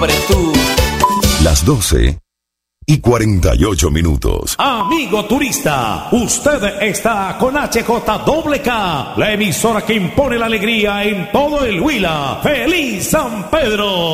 siempre tú. Las 12:48. Amigo turista, usted está con HJWK, la emisora que impone la alegría en todo el Huila. ¡Feliz San Pedro!